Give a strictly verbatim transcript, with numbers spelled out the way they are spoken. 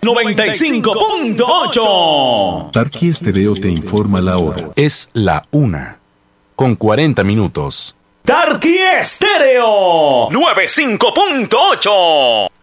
noventa y cinco punto ocho. Tarqui Estéreo te informa la hora. Es la una, con cuarenta minutos. Tarqui Estéreo noventa y cinco punto ocho.